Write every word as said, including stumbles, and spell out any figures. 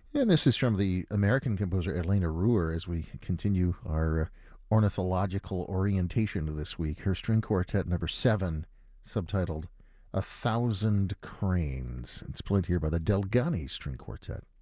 And this is from the American composer Elena Ruhr as we continue our uh, ornithological orientation this week. Her string quartet number seven, subtitled A Thousand Cranes. It's played here by the Delgani String Quartet.